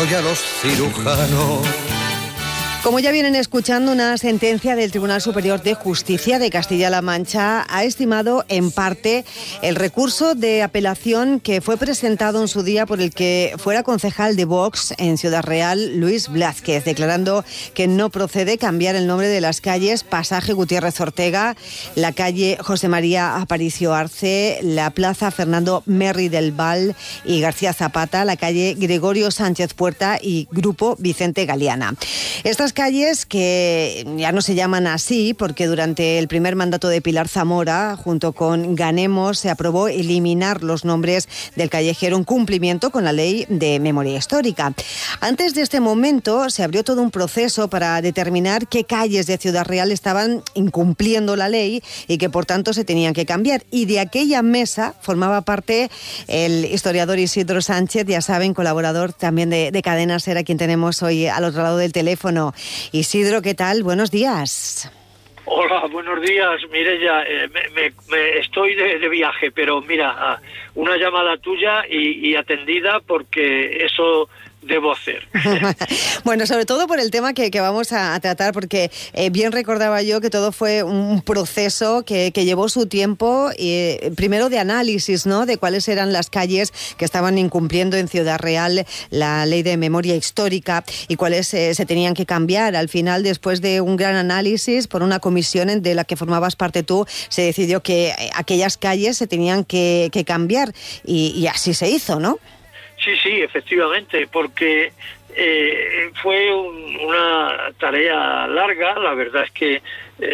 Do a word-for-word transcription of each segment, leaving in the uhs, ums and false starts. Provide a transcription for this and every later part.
soy a los cirujanos. Como ya vienen escuchando, una sentencia del Tribunal Superior de Justicia de Castilla-La Mancha ha estimado en parte el recurso de apelación que fue presentado en su día por el que fuera concejal de Vox en Ciudad Real, Luis Blázquez, declarando que no procede cambiar el nombre de las calles Pasaje Gutiérrez Ortega, la calle José María Aparicio Arce, la plaza Fernando Merri del Val y García Zapata, la calle Gregorio Sánchez Puerta y Grupo Vicente Galeana. Estas calles, que ya no se llaman así porque durante el primer mandato de Pilar Zamora, junto con Ganemos, se aprobó eliminar los nombres del callejero en cumplimiento con la ley de memoria histórica. Antes de este momento se abrió todo un proceso para determinar qué calles de Ciudad Real estaban incumpliendo la ley y que por tanto se tenían que cambiar. Y de aquella mesa formaba parte el historiador Isidro Sánchez, ya saben, colaborador también de, de Cadena Ser, a quien tenemos hoy al otro lado del teléfono. Isidro, ¿qué tal? Buenos días. Hola, buenos días, Mireia. Eh, me, me, me estoy de, de viaje, pero mira, una llamada tuya y, y atendida porque eso debo hacer. Bueno, sobre todo por el tema que, que vamos a, a tratar, porque eh, bien recordaba yo que todo fue un proceso que, que llevó su tiempo, eh, primero de análisis, ¿no?, de cuáles eran las calles que estaban incumpliendo en Ciudad Real la ley de memoria histórica y cuáles eh, se tenían que cambiar. Al final, después de un gran análisis por una comisión de la que formabas parte tú, se decidió que aquellas calles se tenían que, que cambiar y, y así se hizo, ¿no? Sí, sí, efectivamente, porque eh, fue un, una tarea larga. La verdad es que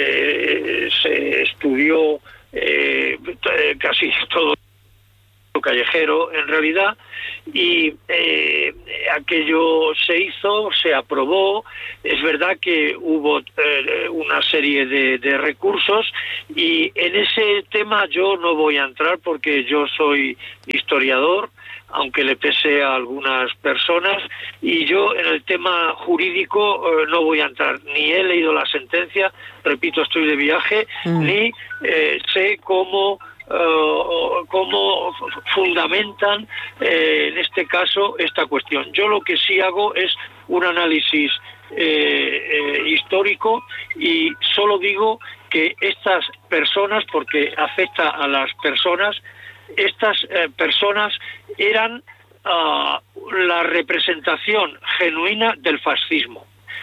eh, se estudió eh, casi todo lo callejero, en realidad, y eh, aquello se hizo, se aprobó. Es verdad que hubo eh, una serie de, de recursos y en ese tema yo no voy a entrar porque yo soy historiador, aunque le pese a algunas personas, y yo en el tema jurídico eh, no voy a entrar. Ni he leído la sentencia, repito, estoy de viaje, mm. ni eh, sé cómo, uh, cómo fundamentan eh, en este caso esta cuestión. Yo lo que sí hago es un análisis eh, eh, histórico y solo digo que estas personas, porque afecta a las personas, estas eh, personas eran uh, la representación genuina del fascismo.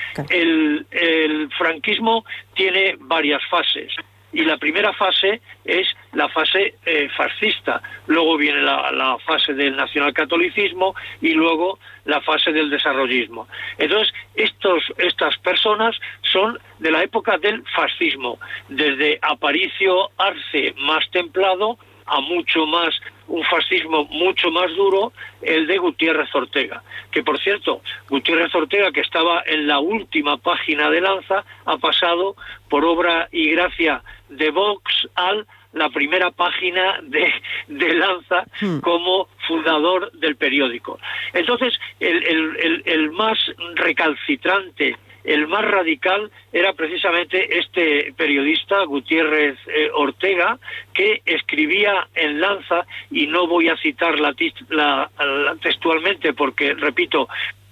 El, el franquismo tiene varias fases y la primera fase es la fase eh, fascista, luego viene la, la fase del nacionalcatolicismo y luego la fase del desarrollismo. Entonces, estos, estas personas son de la época del fascismo, desde Aparicio Arce más templado a mucho más, un fascismo mucho más duro, el de Gutiérrez Ortega. Que, por cierto, Gutiérrez Ortega, que estaba en la última página de Lanza, ha pasado por obra y gracia de Vox al la primera página de, de Lanza como fundador del periódico. Entonces, el, el, el, el más recalcitrante, el más radical era precisamente este periodista, Gutiérrez eh, Ortega, que escribía en Lanza, y no voy a citar la, la, la textualmente porque, repito,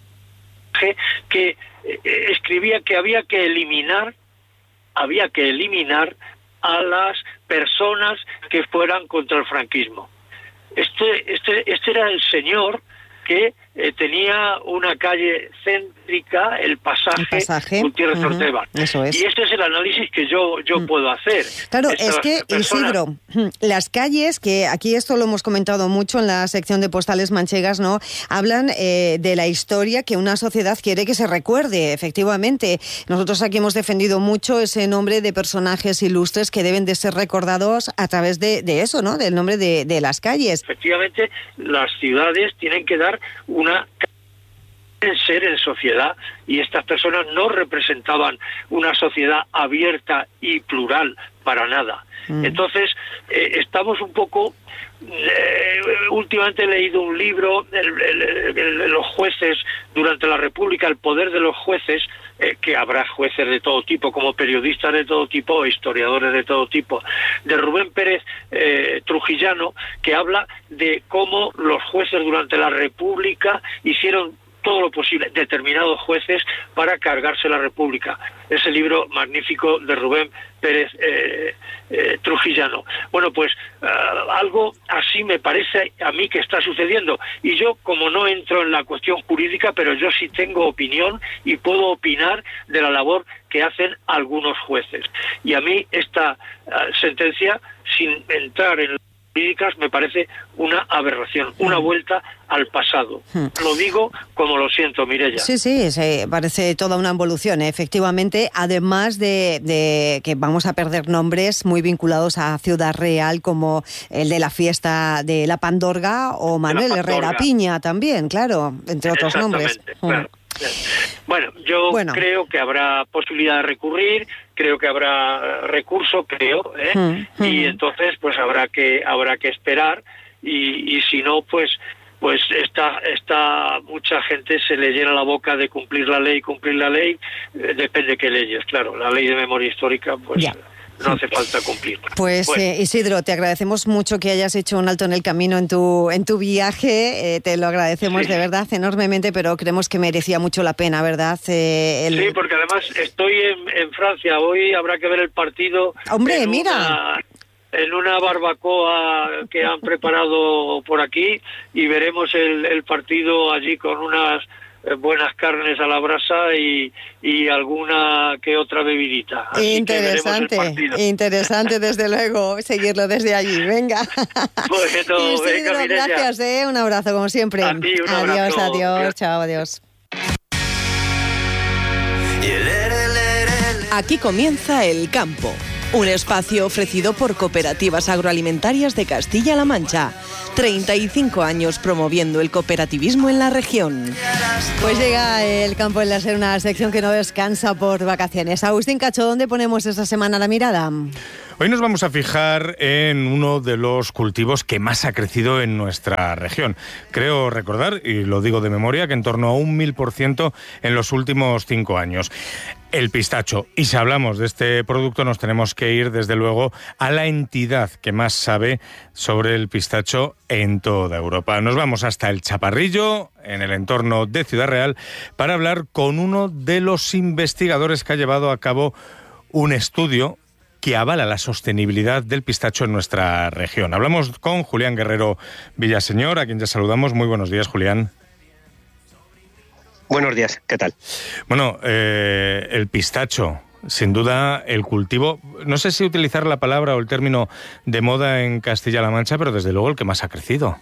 que, que eh, escribía que había que eliminar, había que eliminar a las personas que fueran contra el franquismo. Este, este, este era el señor que eh, tenía una calle céntrica, el pasaje, el pasaje. Gutiérrez uh-huh. Ortega. Eso es. Y este es el análisis que yo, yo mm. puedo hacer. Claro, Estas es que, personas... Isidro, las calles, que aquí esto lo hemos comentado mucho en la sección de postales manchegas, ¿no? Hablan eh, de la historia que una sociedad quiere que se recuerde, efectivamente. Nosotros aquí hemos defendido mucho ese nombre de personajes ilustres que deben de ser recordados a través de, de eso, ¿no? Del nombre de, de las calles. Efectivamente, las ciudades tienen que dar una ser en sociedad, y estas personas no representaban una sociedad abierta y plural para nada. Mm. Entonces, eh, estamos un poco... Eh, últimamente he leído un libro, el, el, el, los jueces durante la República, el poder de los jueces, eh, que habrá jueces de todo tipo, como periodistas de todo tipo, historiadores de todo tipo, de Rubén Pérez eh, Trujillano, que habla de cómo los jueces durante la República hicieron todo lo posible determinados jueces para cargarse la República. Ese libro magnífico de Rubén Pérez eh, eh, Trujillano. Bueno, pues uh, algo así me parece a mí que está sucediendo. Y yo, como no entro en la cuestión jurídica, pero yo sí tengo opinión y puedo opinar de la labor que hacen algunos jueces. Y a mí esta uh, sentencia, sin entrar en jurídicas, me parece una aberración, una vuelta al pasado. Hmm. Lo digo como lo siento, Mireia. Sí, sí, se parece toda una involución, ¿eh? Efectivamente, además de, de que vamos a perder nombres muy vinculados a Ciudad Real, como el de la fiesta de la Pandorga o Manuel Herrera Piña también, claro, entre otros nombres. Claro. Bueno, yo bueno. creo que habrá posibilidad de recurrir, creo que habrá recurso, creo, ¿eh? Mm, mm. y entonces pues habrá que habrá que esperar y, y si no, pues pues esta, esta mucha gente se le llena la boca de cumplir la ley, cumplir la ley, eh, depende qué leyes, claro, la ley de memoria histórica, pues... Yeah. No hace falta cumplir. Pues bueno. eh, Isidro, te agradecemos mucho que hayas hecho un alto en el camino en tu en tu viaje, eh, te lo agradecemos sí. de verdad enormemente, pero creemos que merecía mucho la pena, ¿verdad? Eh, el... Sí, porque además estoy en, en Francia, hoy habrá que ver el partido. Hombre, en mira. Una, en una barbacoa que han preparado por aquí y veremos el, el partido allí con unas buenas carnes a la brasa y, y alguna que otra bebidita. Así interesante, interesante desde luego seguirlo desde allí. Venga. Bueno, Isidro, venga, gracias, eh, un abrazo como siempre. A ti, un adiós, abrazo. adiós, Gracias. chao, adiós. Aquí comienza El Campo, un espacio ofrecido por Cooperativas Agroalimentarias de Castilla-La Mancha. treinta y cinco años promoviendo el cooperativismo en la región. Pues llega El Campo en la SER, una sección que no descansa por vacaciones. Agustín Cacho, ¿dónde ponemos esta semana la mirada? Hoy nos vamos a fijar en uno de los cultivos que más ha crecido en nuestra región. Creo recordar, y lo digo de memoria, que en torno a un mil por ciento en los últimos cinco años. El pistacho. Y si hablamos de este producto nos tenemos que ir desde luego a la entidad que más sabe sobre el pistacho en toda Europa. Nos vamos hasta el Chaparrillo, en el entorno de Ciudad Real, para hablar con uno de los investigadores que ha llevado a cabo un estudio que avala la sostenibilidad del pistacho en nuestra región. Hablamos con Julián Guerrero Villaseñor, a quien ya saludamos. Muy buenos días, Julián. Buenos días, ¿qué tal? Bueno, eh, el pistacho, sin duda el cultivo, no sé si utilizar la palabra o el término de moda en Castilla-La Mancha, pero desde luego el que más ha crecido.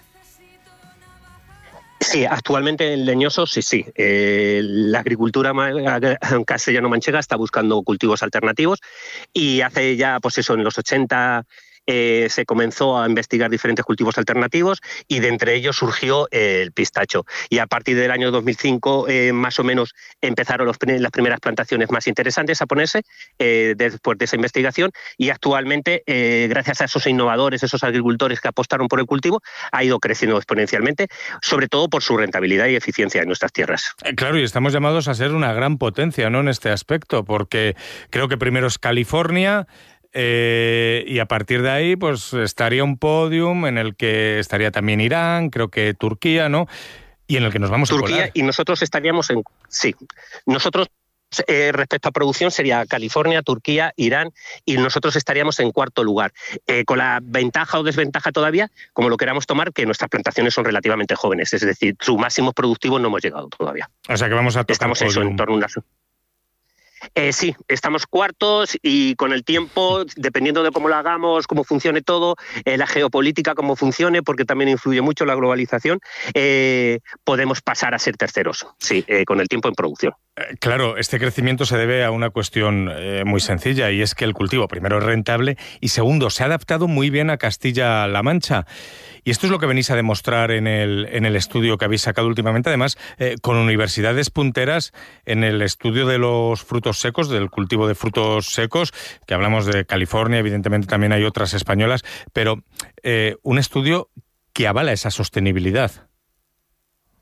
Sí, actualmente en leñosos sí, sí. Eh, la agricultura castellano-manchega está buscando cultivos alternativos y hace ya, pues eso, en los ochenta... Eh, se comenzó a investigar diferentes cultivos alternativos y de entre ellos surgió eh, el pistacho. Y a partir del año dos mil cinco, eh, más o menos, empezaron los, las primeras plantaciones más interesantes a ponerse eh, después de esa investigación y actualmente, eh, gracias a esos innovadores, esos agricultores que apostaron por el cultivo, ha ido creciendo exponencialmente, sobre todo por su rentabilidad y eficiencia en nuestras tierras. Eh, claro, y estamos llamados a ser una gran potencia, ¿no?, en este aspecto, porque creo que primero es California. Eh, y a partir de ahí pues estaría un podium en el que estaría también Irán, creo que Turquía, ¿no? Y en el que nos vamos Turquía, a colar. Y nosotros estaríamos en... Sí, nosotros eh, respecto a producción sería California, Turquía, Irán y nosotros estaríamos en cuarto lugar. Eh, con la ventaja o desventaja todavía, como lo queramos tomar, que nuestras plantaciones son relativamente jóvenes, es decir, su máximo productivo no hemos llegado todavía. O sea que vamos a tocar Estamos eso, en torno a una... Eh, sí, estamos cuartos y con el tiempo, dependiendo de cómo lo hagamos, cómo funcione todo, eh, la geopolítica, cómo funcione, porque también influye mucho la globalización, eh, podemos pasar a ser terceros, sí, eh, con el tiempo en producción. Eh, claro, este crecimiento se debe a una cuestión eh, muy sencilla y es que el cultivo, primero, es rentable y segundo, se ha adaptado muy bien a Castilla-La Mancha. Y esto es lo que venís a demostrar en el, en el estudio que habéis sacado últimamente, además, eh, con universidades punteras en el estudio de los frutos secos, del cultivo de frutos secos, que hablamos de California, evidentemente también hay otras españolas, pero eh, un estudio que avala esa sostenibilidad.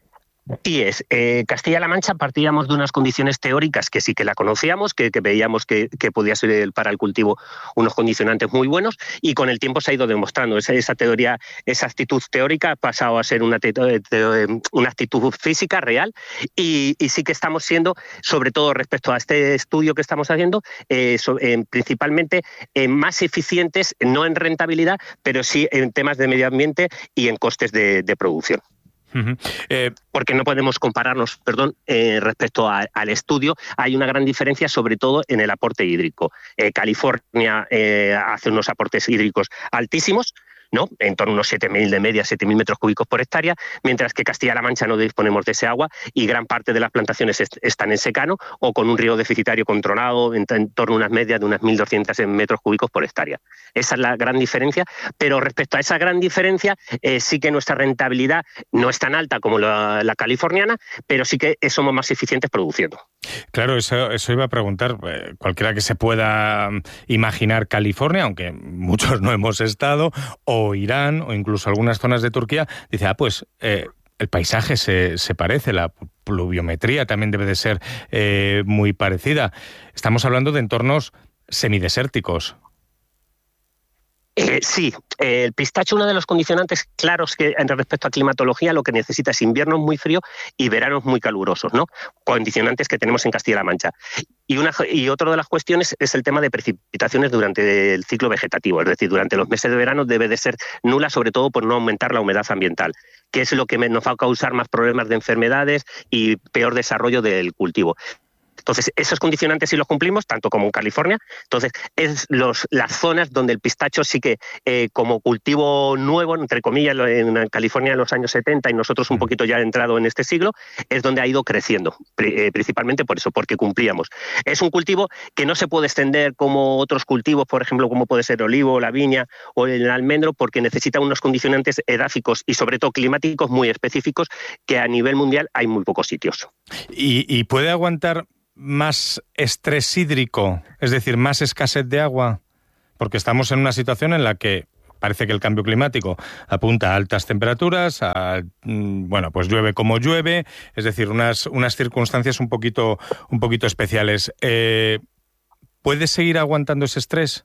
Sí es. Eh, Castilla-La Mancha partíamos de unas condiciones teóricas que sí que la conocíamos, que, que veíamos que, que podía ser el, para el cultivo unos condicionantes muy buenos, y con el tiempo se ha ido demostrando. Esa, esa teoría, esa actitud teórica ha pasado a ser una, te, te, una actitud física real, y, y sí que estamos siendo, sobre todo respecto a este estudio que estamos haciendo, eh, so, eh, principalmente eh, más eficientes, no en rentabilidad, pero sí en temas de medio ambiente y en costes de, de producción. Uh-huh. eh, Porque no podemos compararnos, perdón, eh, respecto a, al estudio. Hay una gran diferencia, sobre todo en el aporte hídrico. Eh, California eh, hace unos aportes hídricos altísimos, ¿no? En torno a unos siete mil de media, siete mil metros cúbicos por hectárea, mientras que Castilla-La Mancha no disponemos de ese agua y gran parte de las plantaciones est están en secano o con un riego deficitario controlado en, en torno a unas medias de unas mil doscientos metros cúbicos por hectárea. Esa es la gran diferencia, pero respecto a esa gran diferencia, eh, sí que nuestra rentabilidad no es tan alta como la, la californiana, pero sí que somos más eficientes produciendo. Claro, eso, eso iba a preguntar. Eh, cualquiera que se pueda imaginar California, aunque muchos no hemos estado, o Irán, o incluso algunas zonas de Turquía, dice, ah, pues eh, el paisaje se, se parece, la pluviometría también debe de ser eh, muy parecida. Estamos hablando de entornos semidesérticos. Eh, sí, eh, el pistacho, uno de los condicionantes claros que en respecto a climatología, lo que necesita es inviernos muy fríos y veranos muy calurosos, ¿no? Condicionantes que tenemos en Castilla-La Mancha. Y, una, y otra de las cuestiones es el tema de precipitaciones durante el ciclo vegetativo, es decir, durante los meses de verano debe de ser nula, sobre todo por no aumentar la humedad ambiental, que es lo que nos va a causar más problemas de enfermedades y peor desarrollo del cultivo. Entonces, esos condicionantes sí los cumplimos, tanto como en California. Entonces, es los, las zonas donde el pistacho sí que, eh, como cultivo nuevo, entre comillas, en California en los años setenta y nosotros un poquito ya entrado en este siglo, es donde ha ido creciendo, eh, principalmente por eso, porque cumplíamos. Es un cultivo que no se puede extender como otros cultivos, por ejemplo, como puede ser el olivo, la viña o el almendro, porque necesita unos condicionantes edáficos y sobre todo climáticos muy específicos que a nivel mundial hay muy pocos sitios. ¿Y, y puede aguantar más estrés hídrico, es decir, más escasez de agua? Porque estamos en una situación en la que parece que el cambio climático apunta a altas temperaturas, a, bueno, pues llueve como llueve, es decir, unas, unas circunstancias un poquito, un poquito especiales. Eh, ¿Puede seguir aguantando ese estrés?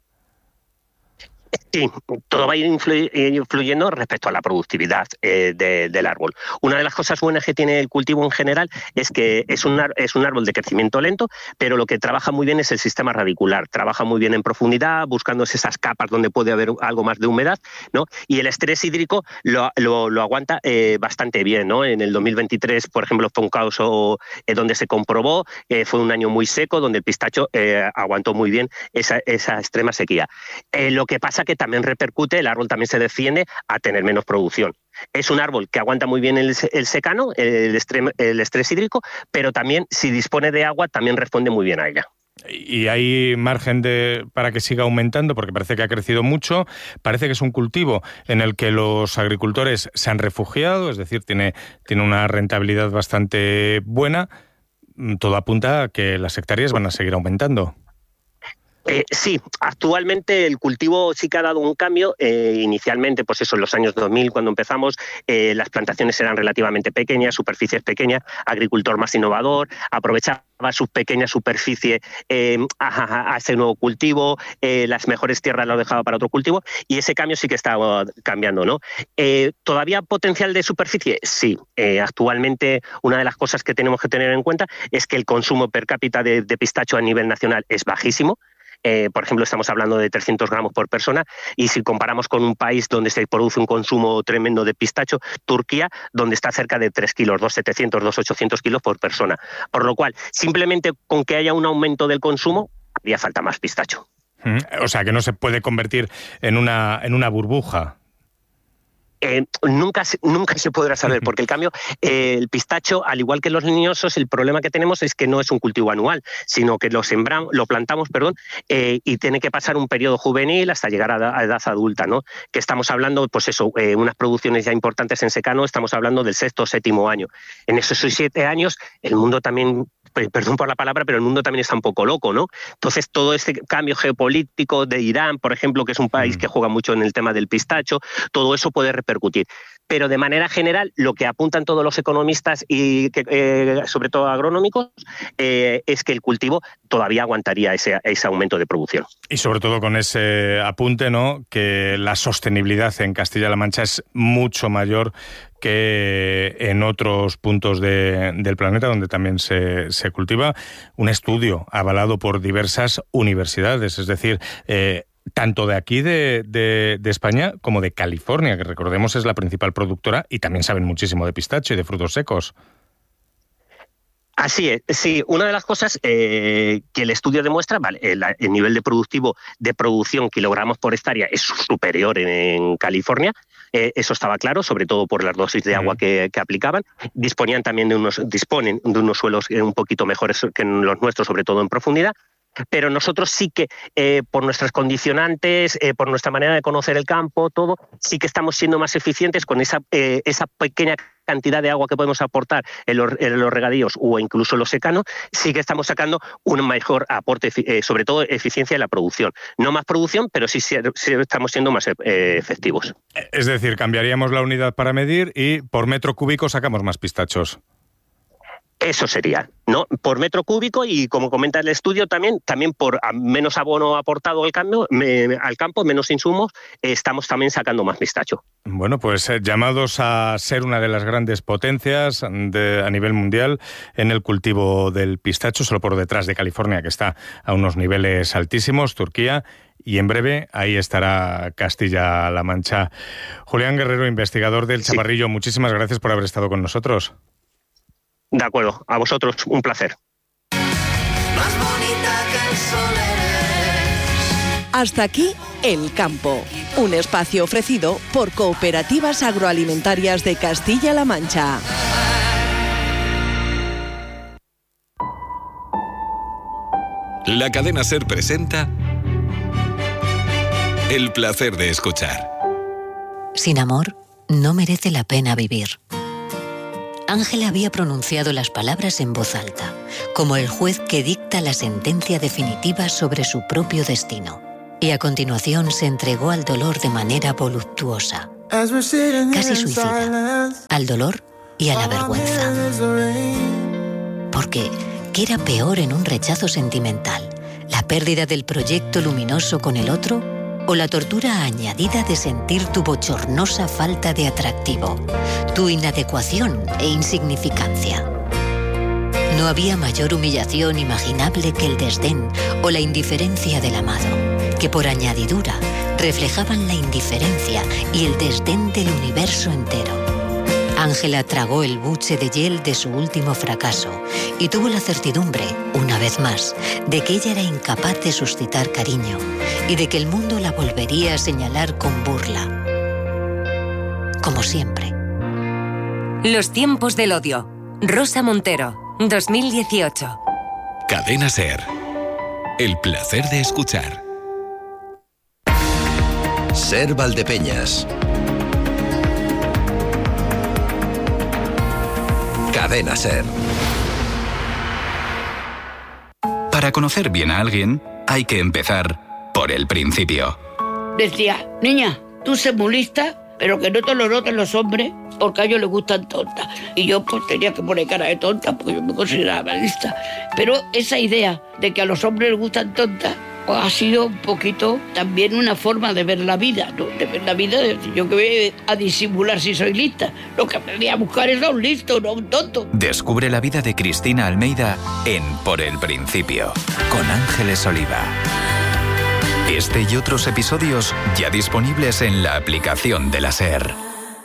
Sí, todo va a ir influyendo respecto a la productividad eh, de, del árbol. Una de las cosas buenas que tiene el cultivo en general es que es un, es un árbol de crecimiento lento, pero lo que trabaja muy bien es el sistema radicular. Trabaja muy bien en profundidad, buscando esas capas donde puede haber algo más de humedad, ¿no? Y el estrés hídrico lo, lo, lo aguanta eh, bastante bien, ¿no? En el dos mil veintitrés, por ejemplo, fue un caso eh, donde se comprobó, eh, fue un año muy seco, donde el pistacho eh, aguantó muy bien esa, esa extrema sequía. Eh, lo que pasa que también repercute, el árbol también se defiende a tener menos producción. Es un árbol que aguanta muy bien el, el secano, el, estrés, el estrés hídrico, pero también si dispone de agua también responde muy bien a ella. ¿Y hay margen de, para que siga aumentando? Porque parece que ha crecido mucho, parece que es un cultivo en el que los agricultores se han refugiado, es decir, tiene, tiene una rentabilidad bastante buena. Todo apunta a que las hectáreas van a seguir aumentando. Eh, sí, actualmente el cultivo sí que ha dado un cambio. Eh, inicialmente, pues eso, en los años dos mil, cuando empezamos, eh, las plantaciones eran relativamente pequeñas, superficies pequeñas, agricultor más innovador, aprovechaba su pequeña superficie eh, a, a, a ese nuevo cultivo, eh, las mejores tierras las dejaba para otro cultivo, y ese cambio sí que está cambiando, ¿no? Eh, ¿Todavía potencial de superficie? Sí. Eh, actualmente una de las cosas que tenemos que tener en cuenta es que el consumo per cápita de, de pistacho a nivel nacional es bajísimo. Eh, por ejemplo, estamos hablando de trescientos gramos por persona, y si comparamos con un país donde se produce un consumo tremendo de pistacho, Turquía, donde está cerca de tres kilos, dos mil setecientos, dos mil ochocientos kilos por persona. Por lo cual, simplemente con que haya un aumento del consumo, haría falta más pistacho. O sea, que no se puede convertir en una, en una burbuja. Eh, nunca, nunca se podrá saber, porque el cambio, eh, el pistacho, al igual que los leñosos, el problema que tenemos es que no es un cultivo anual, sino que lo sembramos, lo plantamos, perdón, eh, y tiene que pasar un periodo juvenil hasta llegar a, a edad adulta, ¿no? Que estamos hablando, pues eso, eh, unas producciones ya importantes en secano, estamos hablando del sexto o séptimo año. En esos siete años, el mundo también perdón por la palabra, pero el mundo también está un poco loco, ¿no? Entonces, todo este cambio geopolítico de Irán, por ejemplo, que es un país que juega mucho en el tema del pistacho, todo eso puede repercutir. Pero de manera general, lo que apuntan todos los economistas y que, eh, sobre todo agronómicos, eh, es que el cultivo todavía aguantaría ese, ese aumento de producción. Y sobre todo con ese apunte, ¿no?, que la sostenibilidad en Castilla-La Mancha es mucho mayor que en otros puntos de, del planeta donde también se, se cultiva. Un estudio avalado por diversas universidades, es decir, eh, tanto de aquí de, de, de España como de California, que recordemos es la principal productora y también saben muchísimo de pistacho y de frutos secos. Así es, sí. Una de las cosas eh, que el estudio demuestra, vale, el, el nivel de productivo de producción kilogramos por hectárea es superior en, en California. Eh, eso estaba claro, sobre todo por las dosis de agua que, que aplicaban. Disponían también de unos, disponen de unos suelos un poquito mejores que los nuestros, sobre todo en profundidad. Pero nosotros sí que, eh, por nuestras condicionantes, eh, por nuestra manera de conocer el campo, todo, sí que estamos siendo más eficientes con esa, eh, esa pequeña cantidad de agua que podemos aportar en los, en los regadíos o incluso los secanos, sí que estamos sacando un mejor aporte, eh, sobre todo eficiencia en la producción. No más producción, pero sí, sí, sí estamos siendo más eh, efectivos. Es decir, cambiaríamos la unidad para medir y por metro cúbico sacamos más pistachos. Eso sería, ¿no? Por metro cúbico y, como comenta el estudio, también, también por menos abono aportado al, cambio, me, al campo, menos insumos, eh, estamos también sacando más pistacho. Bueno, pues eh, llamados a ser una de las grandes potencias de, a nivel mundial en el cultivo del pistacho, solo por detrás de California, que está a unos niveles altísimos, Turquía, y en breve ahí estará Castilla-La Mancha. Julián Guerrero, investigador del Chaparrillo, sí. Muchísimas gracias por haber estado con nosotros. De acuerdo, a vosotros, un placer. Más bonita que el sol eres. Hasta aquí El Campo, un espacio ofrecido por Cooperativas Agroalimentarias de Castilla-La Mancha. La cadena SER presenta El placer de escuchar. Sin amor, no merece la pena vivir. Ángela había pronunciado las palabras en voz alta, como el juez que dicta la sentencia definitiva sobre su propio destino. Y a continuación se entregó al dolor de manera voluptuosa, casi suicida, al dolor y a la vergüenza. Porque, ¿qué era peor en un rechazo sentimental? ¿La pérdida del proyecto luminoso con el otro? ¿O la tortura añadida de sentir tu bochornosa falta de atractivo, tu inadecuación e insignificancia? No había mayor humillación imaginable que el desdén o la indiferencia del amado, que por añadidura reflejaban la indiferencia y el desdén del universo entero. Ángela tragó el buche de hiel de su último fracaso y tuvo la certidumbre, una vez más, de que ella era incapaz de suscitar cariño y de que el mundo la volvería a señalar con burla. Como siempre. Los tiempos del odio. Rosa Montero, dos mil dieciocho. Cadena SER. El placer de escuchar. SER Valdepeñas. Cadena SER. Para conocer bien a alguien, hay que empezar por el principio. Decía, niña, tú sé muy lista, pero que no te lo noten los hombres, porque a ellos les gustan tontas. Y yo pues tenía que poner cara de tonta, porque yo me consideraba lista. Pero esa idea de que a los hombres les gustan tontas, pues ha sido un poquito también una forma de ver la vida, ¿no? De ver la vida, de, yo que voy a disimular si soy lista. Lo que aprendí a buscar es a un listo, no a un tonto. Descubre la vida de Cristina Almeida en Por el Principio, con Ángeles Oliva. Este y otros episodios ya disponibles en la aplicación de la SER.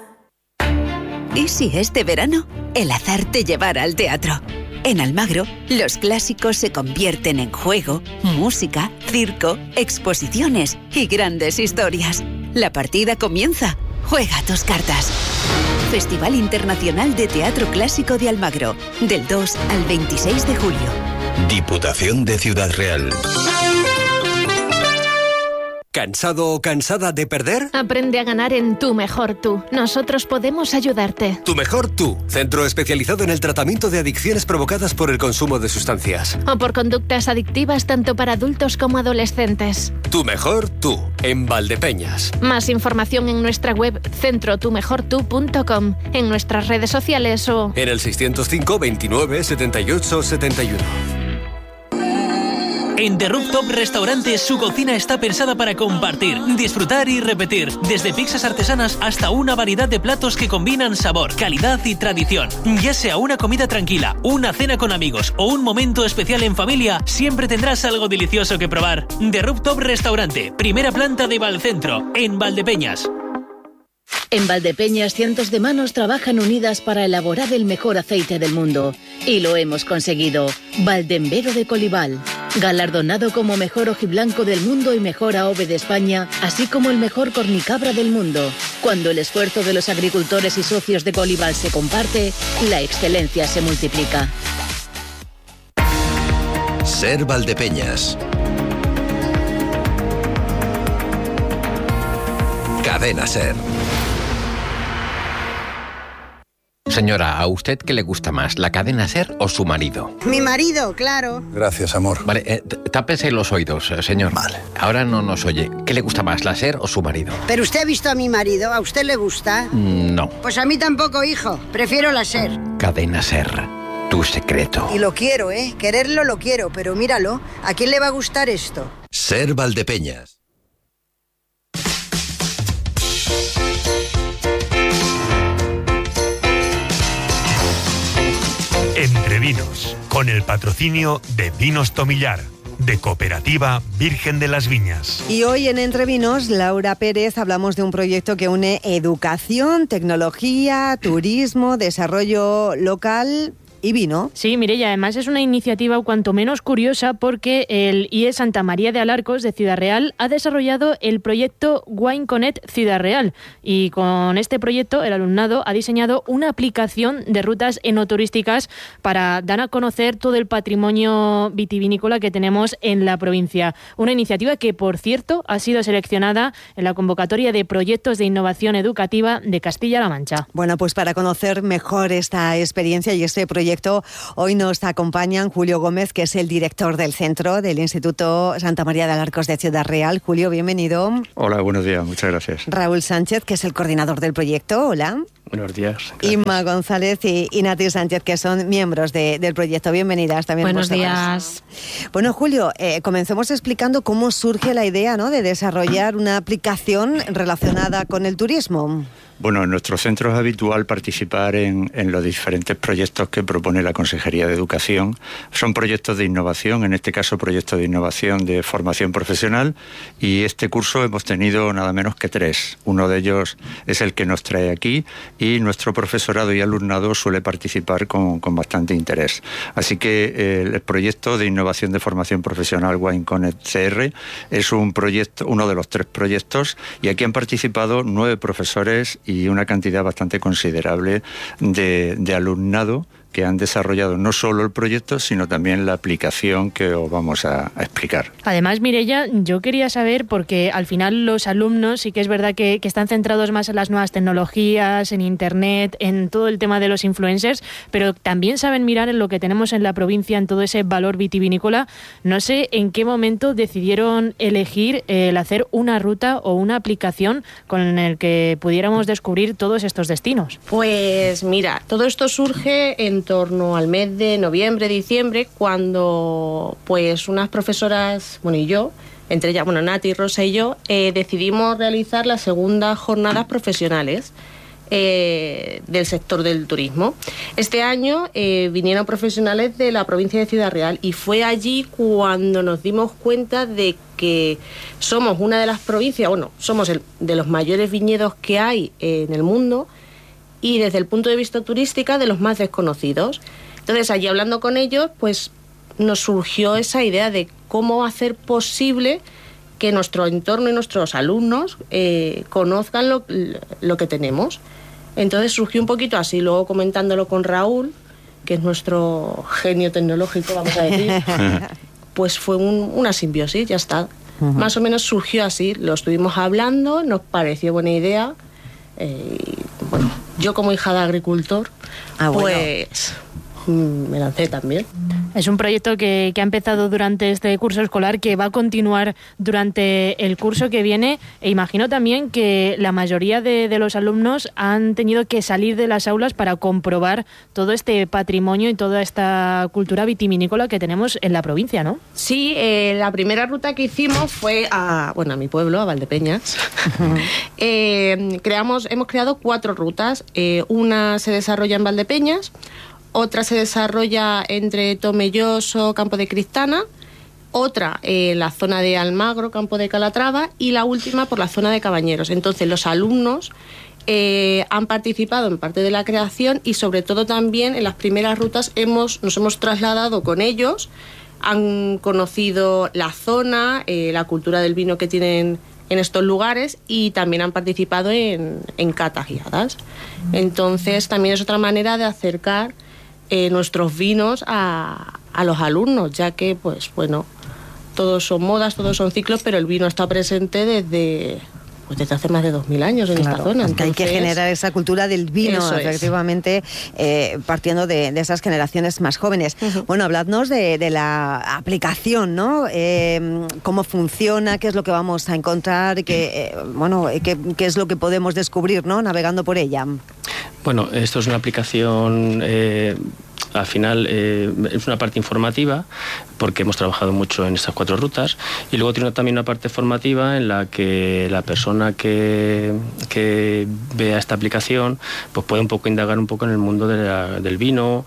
¿Y si este verano el azar te llevara al teatro? En Almagro, los clásicos se convierten en juego, música, circo, exposiciones y grandes historias. La partida comienza. Juega tus cartas. Festival Internacional de Teatro Clásico de Almagro, del dos al veintiséis de julio. Diputación de Ciudad Real. ¿Cansado o cansada de perder? Aprende a ganar en Tu Mejor Tú. Nosotros podemos ayudarte. Tu Mejor Tú, centro especializado en el tratamiento de adicciones provocadas por el consumo de sustancias. O por conductas adictivas tanto para adultos como adolescentes. Tu Mejor Tú, en Valdepeñas. Más información en nuestra web centro tu mejor tú punto com, en nuestras redes sociales o... en el seiscientos cinco, veintinueve, setenta y ocho, setenta y uno. En The Rooftop Restaurantes su cocina está pensada para compartir, disfrutar y repetir. Desde pizzas artesanas hasta una variedad de platos que combinan sabor, calidad y tradición. Ya sea una comida tranquila, una cena con amigos o un momento especial en familia, siempre tendrás algo delicioso que probar. The Rooftop Restaurante, primera planta de Valcentro, en Valdepeñas. En Valdepeñas, cientos de manos trabajan unidas para elaborar el mejor aceite del mundo. Y lo hemos conseguido. Valdembero de Colival. Galardonado como mejor ojiblanco del mundo y mejor aove de España, así como el mejor cornicabra del mundo. Cuando el esfuerzo de los agricultores y socios de Colival se comparte, la excelencia se multiplica. Ser Valdepeñas. Cadena Ser. Señora, ¿a usted qué le gusta más, la cadena Ser o su marido? Mi marido, claro. Gracias, amor. Vale, eh, tápese los oídos, eh, señor. Vale. Ahora no nos oye. ¿Qué le gusta más, la Ser o su marido? Pero usted ha visto a mi marido, ¿a usted le gusta? Mm, no. Pues a mí tampoco, hijo. Prefiero la Ser. Cadena Ser, tu secreto. Y lo quiero, ¿eh? Quererlo lo quiero, pero míralo. ¿A quién le va a gustar esto? Ser Valdepeñas. Entre Vinos, con el patrocinio de Vinos Tomillar, de Cooperativa Virgen de las Viñas. Y hoy en Entre Vinos, Laura Pérez, hablamos de un proyecto que une educación, tecnología, turismo, desarrollo local y vino. Sí, Mireia, además es una iniciativa cuanto menos curiosa porque el I E Santa María de Alarcos de Ciudad Real ha desarrollado el proyecto Wine Connect Ciudad Real y con este proyecto el alumnado ha diseñado una aplicación de rutas enoturísticas para dar a conocer todo el patrimonio vitivinícola que tenemos en la provincia. Una iniciativa que, por cierto, ha sido seleccionada en la convocatoria de proyectos de innovación educativa de Castilla-La Mancha. Bueno, pues para conocer mejor esta experiencia y este proyecto, hoy nos acompañan Julio Gómez, que es el director del centro del Instituto Santa María de Alarcos de Ciudad Real. Julio, bienvenido. Hola, buenos días, muchas gracias. Raúl Sánchez, que es el coordinador del proyecto. Hola. Buenos días. Gracias. Inma González y, y Nati Sánchez, que son miembros de, del proyecto. Bienvenidas también. Buenos vosotras. días. Bueno, Julio, eh, comencemos explicando cómo surge la idea, ¿no?, de desarrollar una aplicación relacionada con el turismo. Bueno, en nuestro centro es habitual participar en, en los diferentes proyectos que propone la Consejería de Educación. Son proyectos de innovación, en este caso proyectos de innovación de formación profesional, y este curso hemos tenido nada menos que tres. Uno de ellos es el que nos trae aquí y nuestro profesorado y alumnado suele participar con, con bastante interés. Así que eh, el proyecto de innovación de formación profesional Wine Connect C R es un proyecto, uno de los tres proyectos, y aquí han participado nueve profesores y una cantidad bastante considerable de, de alumnado que han desarrollado no solo el proyecto, sino también la aplicación que os vamos a, a explicar. Además, Mireia, yo quería saber, porque al final los alumnos sí que es verdad que, que están centrados más en las nuevas tecnologías, en Internet, en todo el tema de los influencers, pero también saben mirar en lo que tenemos en la provincia, en todo ese valor vitivinícola. No sé en qué momento decidieron elegir el hacer una ruta o una aplicación con el que pudiéramos descubrir todos estos destinos. Pues mira, todo esto surge en torno al mes de noviembre, diciembre, cuando pues unas profesoras, bueno, y yo, entre ellas, bueno, Nati, Rosa y yo, eh, decidimos realizar las segundas jornadas profesionales eh, del sector del turismo. Este año eh, vinieron profesionales de la provincia de Ciudad Real y fue allí cuando nos dimos cuenta de que somos una de las provincias, bueno, somos el, de los mayores viñedos que hay eh, en el mundo, y desde el punto de vista turística de los más desconocidos. Entonces, allí hablando con ellos, pues nos surgió esa idea de cómo hacer posible que nuestro entorno y nuestros alumnos eh, conozcan lo, lo que tenemos. Entonces surgió un poquito así, luego comentándolo con Raúl, que es nuestro genio tecnológico, vamos a decir, pues fue un, una simbiosis, ya está. Uh-huh. Más o menos surgió así, lo estuvimos hablando, nos pareció buena idea. Eh, y, bueno, yo como hija de agricultor, ah, bueno. pues me lancé también. Es un proyecto que, que ha empezado durante este curso escolar, que va a continuar durante el curso que viene, e imagino también que la mayoría de, de los alumnos han tenido que salir de las aulas para comprobar todo este patrimonio y toda esta cultura vitivinícola que tenemos en la provincia, ¿no? Sí, eh, la primera ruta que hicimos fue a, bueno, a mi pueblo, a Valdepeñas. eh, creamos, hemos creado cuatro rutas. Eh, una se desarrolla en Valdepeñas, otra se desarrolla entre Tomelloso, Campo de Cristana, otra en la zona de Almagro, Campo de Calatrava, y la última por la zona de Cabañeros. Entonces los alumnos eh, han participado en parte de la creación y sobre todo también en las primeras rutas hemos, nos hemos trasladado con ellos, han conocido la zona, eh, la cultura del vino que tienen en estos lugares y también han participado en, en catas guiadas. Entonces también es otra manera de acercar Eh, nuestros vinos a, a los alumnos, ya que, pues bueno, todos son modas, todos son ciclos, pero el vino está presente desde, pues desde hace más de dos mil años en claro, esta zona. Entonces, hay que generar esa cultura del vino, efectivamente, eh, partiendo de, de esas generaciones más jóvenes. Uh-huh. Bueno, habladnos de, de la aplicación, ¿no? Eh, cómo funciona, qué es lo que vamos a encontrar, qué, eh, bueno, qué, qué es lo que podemos descubrir, ¿no? Navegando por ella. Bueno, esto es una aplicación, eh, al final eh, es una parte informativa, porque hemos trabajado mucho en estas cuatro rutas, y luego tiene también una parte formativa en la que la persona que, que vea esta aplicación pues puede un poco indagar un poco en el mundo de la, del vino,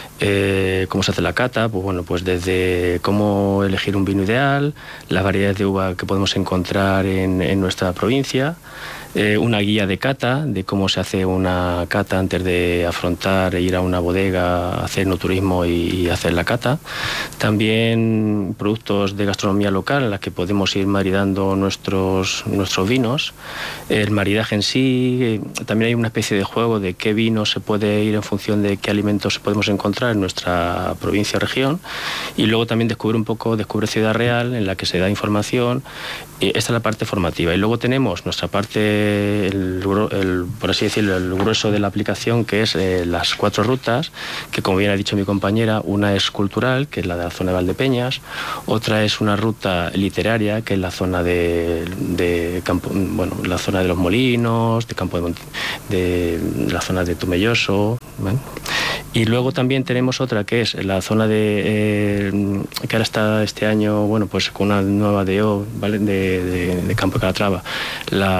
eh, cómo se hace la cata, pues bueno, pues desde cómo elegir un vino ideal, las variedades de uva que podemos encontrar en, en nuestra provincia, Eh, una guía de cata, de cómo se hace una cata antes de afrontar e ir a una bodega, hacer no turismo y hacer la cata. También productos de gastronomía local en las que podemos ir maridando nuestros, nuestros vinos. El maridaje en sí, eh, también hay una especie de juego de qué vino se puede ir en función de qué alimentos podemos encontrar en nuestra provincia o región. Y luego también descubrir un poco, descubre Ciudad Real, en la que se da información. Eh, esta es la parte formativa. Y luego tenemos nuestra parte, El, el, por así decirlo, el grueso de la aplicación, que es eh, las cuatro rutas, que como bien ha dicho mi compañera, una es cultural, que es la de la zona de Valdepeñas, otra es una ruta literaria, que es la zona de, de campo, bueno, la zona de los Molinos, de Campo de, de, de la zona de Tomelloso, ¿vale? Y luego también tenemos otra que es la zona de eh, que ahora está este año, bueno, pues con una nueva D O, ¿vale? de, de, de Campo de Calatrava, la